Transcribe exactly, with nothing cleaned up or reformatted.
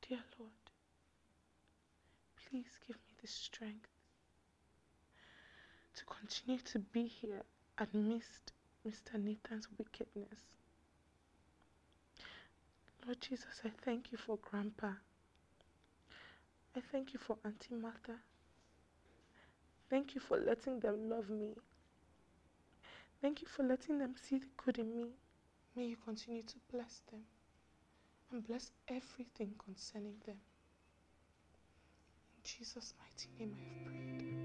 Dear Lord, please give me the strength to continue to be here amidst Mister Nathan's wickedness. Lord Jesus, I thank you for Grandpa. I thank you for Auntie Martha. Thank you for letting them love me. Thank you for letting them see the good in me. May you continue to bless them and bless everything concerning them. In Jesus' mighty name I have prayed.